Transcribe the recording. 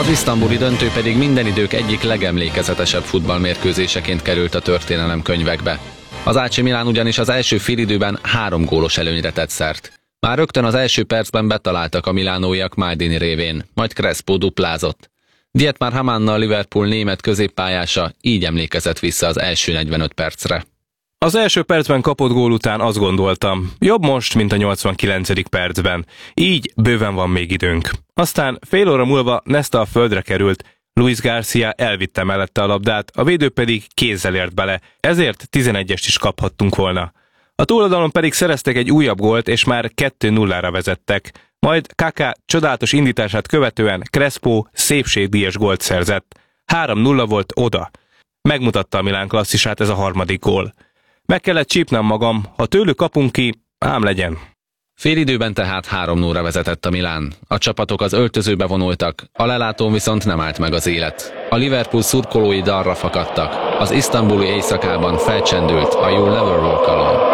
Az isztambuli döntő pedig minden idők egyik legemlékezetesebb futballmérkőzéseként került a történelem könyvekbe. Az AC Milan ugyanis az első félidőben 3 gólos előnyre tett szert. Már rögtön az első percben betaláltak a milánóiak Maldini révén, majd Crespo duplázott. Dietmar Hamann, a Liverpool német középpályása így emlékezett vissza az első 45 percre. Az első percben kapott gól után azt gondoltam, jobb most, mint a 89. percben. Így bőven van még időnk. Aztán fél óra múlva Nesta a földre került, Luis Garcia elvitte mellette a labdát, a védő pedig kézzel ért bele, ezért 11-est is kaphattunk volna. A túloldalon pedig szereztek egy újabb gólt, és már 2-0-ra vezettek. Majd Kaká csodálatos indítását követően Crespo szépségdíjas gólt szerzett. 3-0 volt oda. Megmutatta a Milán klasszisát ez a harmadik gól. Meg kellett csípnem magam, ha tőlük kapunk ki, ám legyen. Félidőben tehát 3-0-ra vezetett a Milán. A csapatok az öltözőbe vonultak, a lelátón viszont nem állt meg az élet. A Liverpool szurkolói dalra fakadtak. Az isztambuli éjszakában felcsendült a You'll Never Walk Alone.